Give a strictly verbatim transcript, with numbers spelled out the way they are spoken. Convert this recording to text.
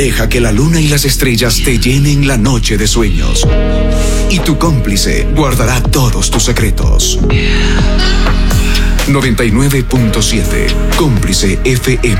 Deja que la luna y las estrellas te llenen la noche de sueños. Y tu cómplice guardará todos tus secretos. noventa y nueve punto siete Cómplice F M.